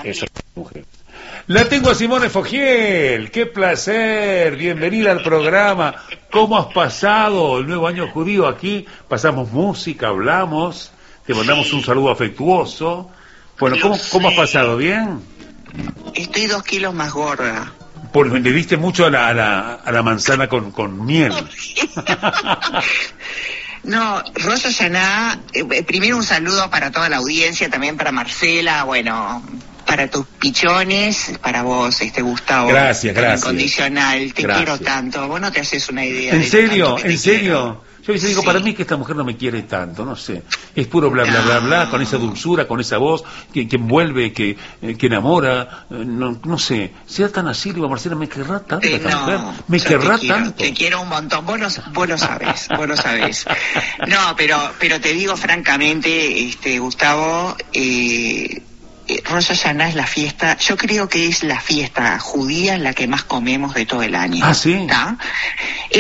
Eso es mujer. La tengo a Simone Fogiel, qué placer, bienvenida al programa. ¿Cómo has pasado el nuevo año judío? Aquí pasamos música, hablamos, te mandamos un saludo afectuoso. Bueno, ¿cómo has pasado? ¿Bien? Estoy 2 kilos más gorda. Le diste mucho a la manzana con miel. No, Rosh Hashanah, primero un saludo para toda la audiencia, también para Marcela, bueno, para tus pichones, para vos, Gustavo. Gracias. Incondicional, te Gracias. quiero tanto, vos no te haces una idea. ¿En serio? ¿En serio? Yo a veces digo, para mí que esta mujer no me quiere tanto, no sé. Es puro bla, bla, bla, bla, con esa dulzura, con esa voz, que envuelve, que enamora, no sé. Sea tan así, digo, Marcela, ¿me querrá tanto esta mujer? ¿Me querrá tanto? Te quiero un montón, vos lo sabés. No, pero te digo francamente, Gustavo, Rosh Hashanah es la fiesta, yo creo que es la fiesta judía en la que más comemos de todo el año. ¿Ah, sí?